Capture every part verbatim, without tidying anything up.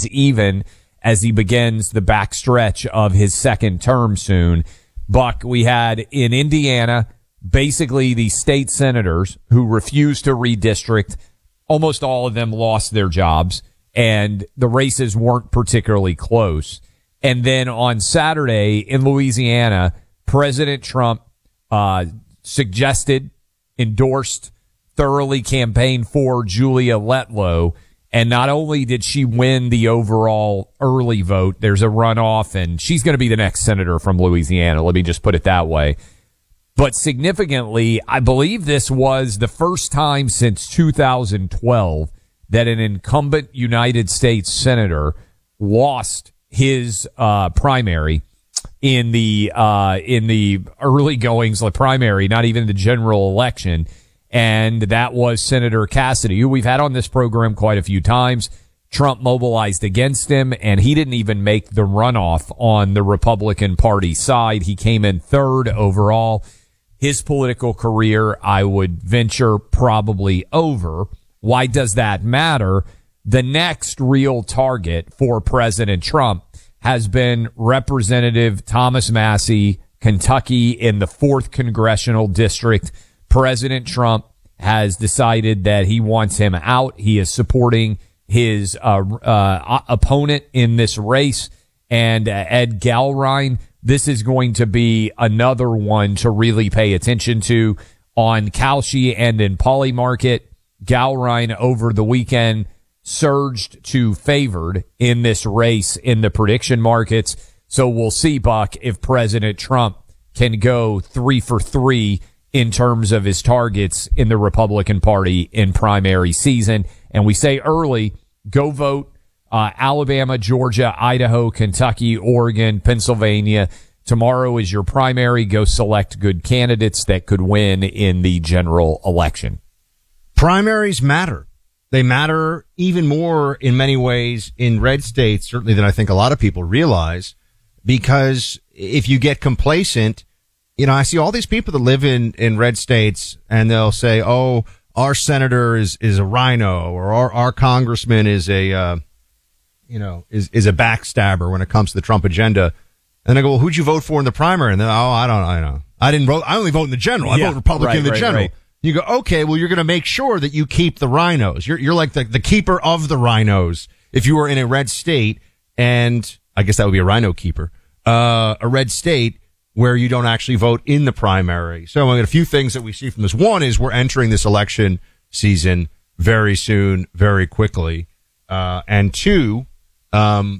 sides even as he begins the backstretch of his second term soon. Buck, we had in Indiana, basically the state senators who refused to redistrict, almost all of them lost their jobs, and the races weren't particularly close. And then on Saturday in Louisiana, President Trump uh suggested, endorsed, thoroughly campaigned for Julia Letlow. And not only did she win the overall early vote, there's a runoff, and she's going to be the next senator from Louisiana. Let me just put it that way. But significantly, I believe this was the first time since two thousand twelve that an incumbent United States senator lost his uh primary in the uh in the early goings, the primary, not even the general election. And that was Senator Cassidy, who we've had on this program quite a few times. Trump mobilized against him, and he didn't even make the runoff on the Republican Party side. He came in third overall. His political career, I would venture, probably over. Why does that matter? The next real target for President Trump has been Representative Thomas Massie, Kentucky, in the fourth congressional district. President Trump has decided that he wants him out. He is supporting his uh, uh, opponent in this race, and uh, Ed Galrine. This is going to be another one to really pay attention to on Kalshi and in Polymarket. Galrine over the weekend surged to favored in this race in the prediction markets. So we'll see, Buck, if President Trump can go three for three in terms of his targets in the Republican Party in primary season. And we say early, go vote. Uh, Alabama, Georgia, Idaho, Kentucky, Oregon, Pennsylvania. Tomorrow is your primary. Go select good candidates that could win in the general election. Primaries matter. They matter even more in many ways in red states, certainly than I think a lot of people realize, because if you get complacent, you know, I see all these people that live in, in red states, and they'll say, oh, our senator is, is a rhino, or our, our congressman is a, uh, you know, is, is a backstabber when it comes to the Trump agenda. And I go, well, who'd you vote for in the primary? And they're, oh, I don't, I know. I didn't vote. I only vote in the general. I yeah, vote Republican right, in the right, general. Right. You go, okay, well, you're going to make sure that you keep the rhinos. You're, you're like the, the keeper of the rhinos. If you were in a red state, and I guess that would be a rhino keeper, uh, a red state where you don't actually vote in the primary. So I mean, a few things that we see from this. One is we're entering this election season very soon, very quickly. Uh, and two, um,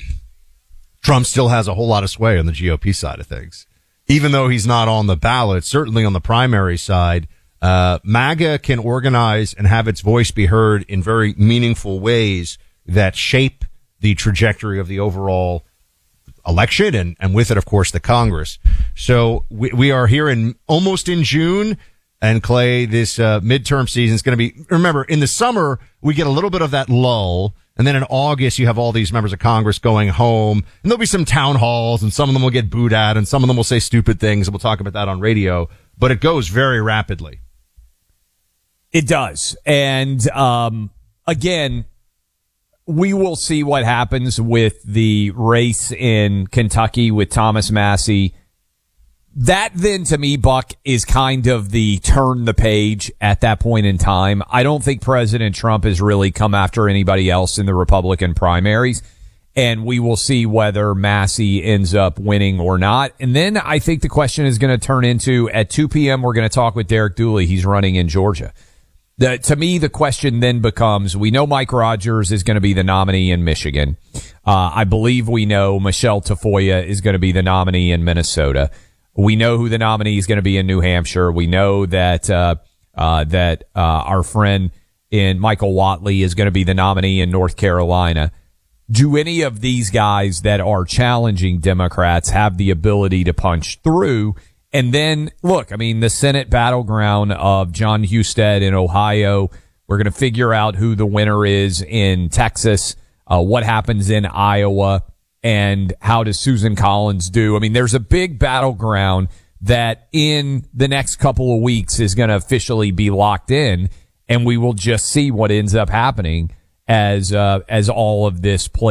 Trump still has a whole lot of sway on the G O P side of things. Even though he's not on the ballot, certainly on the primary side, uh, MAGA can organize and have its voice be heard in very meaningful ways that shape the trajectory of the overall election, and, and with it, of course, the Congress. So we, we are here in almost in June, and Clay, this uh, midterm season is going to be, remember, in the summer, we get a little bit of that lull, and then in August, you have all these members of Congress going home, and there'll be some town halls, and some of them will get booed at, and some of them will say stupid things, and we'll talk about that on radio, but it goes very rapidly. It does. And um, again, we will see what happens with the race in Kentucky with Thomas Massie. That then, to me, Buck, is kind of the turn the page at that point in time. I don't think President Trump has really come after anybody else in the Republican primaries, and we will see whether Massie ends up winning or not. And then I think the question is going to turn into, at two p.m., we're going to talk with Derek Dooley. He's running in Georgia. The, to me, the question then becomes, we know Mike Rogers is going to be the nominee in Michigan. Uh, I believe we know Michelle Tafoya is going to be the nominee in Minnesota. We know who the nominee is going to be in New Hampshire. We know that, uh, uh, that, uh, our friend in Michael Whatley is going to be the nominee in North Carolina. Do any of these guys that are challenging Democrats have the ability to punch through? And then, look, I mean, the Senate battleground of John Husted in Ohio. We're going to figure out who the winner is in Texas, uh, what happens in Iowa, and how does Susan Collins do? I mean, there's a big battleground that in the next couple of weeks is going to officially be locked in, and we will just see what ends up happening as uh, as all of this plays